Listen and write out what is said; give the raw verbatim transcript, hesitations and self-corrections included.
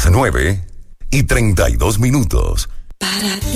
las nueve y treinta y dos minutos. Para ti.